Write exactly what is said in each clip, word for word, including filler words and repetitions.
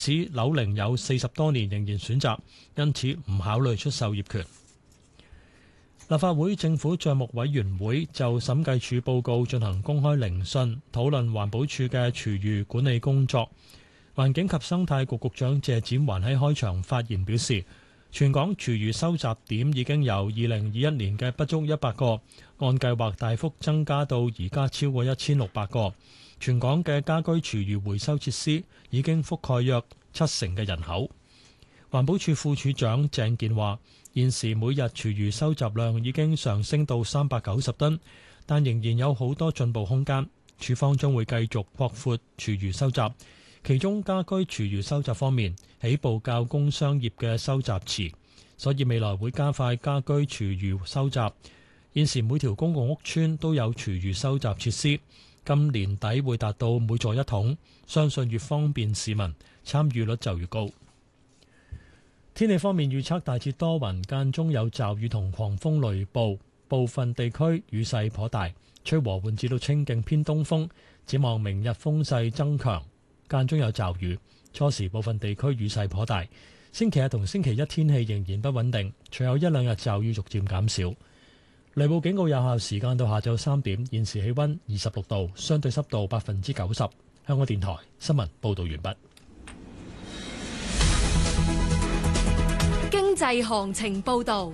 此樓齡有四十多年仍然選擇，因此唔考慮出售業權。立法會政府帳目委員會就審計署報告進行公開聆訊，討論環保署嘅廚餘管理工作。環境及生態局局長謝展寰喺開場發言表示，全港廚餘收集點已經由二零二一年嘅不足一百個，按計劃大幅增加到而家超過一千六百個。全港嘅家居廚餘回收設施已經覆蓋約七成嘅人口。環保署副署長鄭健話，現時每日廚餘收集量已經上升到三百九十噸，但仍然有好多進步空間。署方將會繼續擴闊廚餘收集，其中家居廚餘收集方面，起步較工商業嘅收集遲，所以未來會加快家居廚餘收集。現時每條公共屋邨都有廚餘收集設施，今年底會達到每座一桶，相信越方便市民，參與率就越高。天氣方面預測大致多雲，間中有驟雨同狂風雷暴，部分地區雨勢頗大，吹和緩至到清勁偏東風。展望明日風勢增強，間中有驟雨，初時部分地區雨勢頗大。星期日同星期一天氣仍然不穩定，隨後一兩日驟雨逐漸減少。雷暴警告有效時間到下晝三點。現時氣溫二十六度，相對濕度百分之九十。香港電台新聞報道完畢。 經濟行情報道。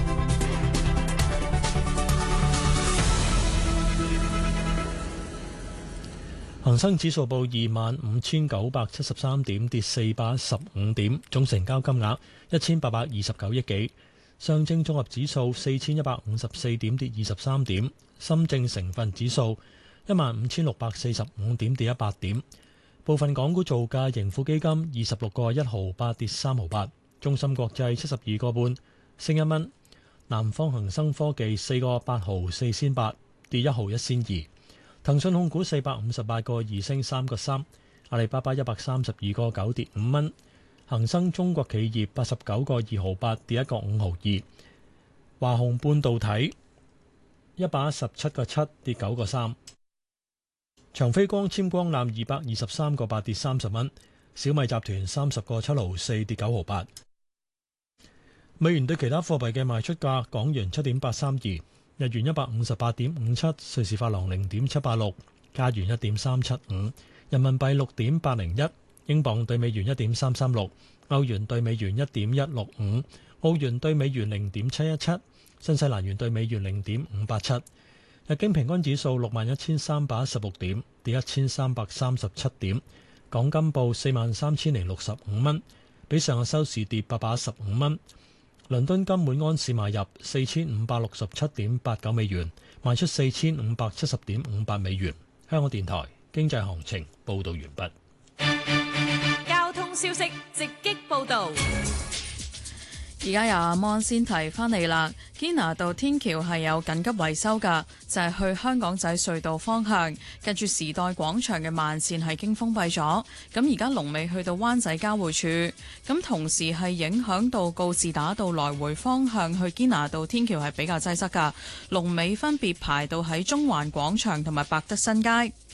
恒生指數報二萬五千九百七十三點，跌四百一十五點，總成交金額一千八百二十九億幾。上證綜合指數四千一百五十四點，跌二十三點。深證成分指數一萬五千六百四十五點，跌一百點。部分港股造價，盈富基金二十六個一毫八，跌三毫八。中芯國際七十二個半，升一蚊。南方恒生科技四個八毫四仙八，跌一毫一仙二。騰訊控股四百五十八個二，升三個三。阿里巴巴一百三十二個九，跌五蚊。恒生中國企業八十九個二毫八，跌一個五毫二。華虹半導體一百一十七個七，跌九個三。長飛光纖光纜二百二十三個八，跌三十蚊。小米集團三十個七毫四，跌九毫八。美元對其他貨幣嘅賣出價：港元七點八三二，日元一百五十八點五七，瑞士法郎零點七八六，加元一點三七五，人民幣六點八零一，英鎊對美元一點三三六，歐元對美元一點一六五，澳元對美元零點七一七，新西蘭元對美元零點五八七。日經平均指數六萬一千三百一十六點，跌一千三百三十七點。港金報四萬三千零六十五蚊，比上日收市跌八百一十五蚊。倫敦金每安士買入四千五百六十七點八九美元，賣出四千五百七十點五八美元。香港電台經濟行情報道完畢。 交通消息直擊報道。 而家由阿芒先提翻嚟啦，堅拿道天橋係有緊急維修㗎，就係、是、去香港仔隧道方向，近住時代廣場嘅慢線係經封閉咗。咁而家龍尾去到灣仔交匯處，咁同時係影響到告士打道來回方向去堅拿道天橋係比較擠塞㗎，龍尾分別排到喺中環廣場同埋百德新街。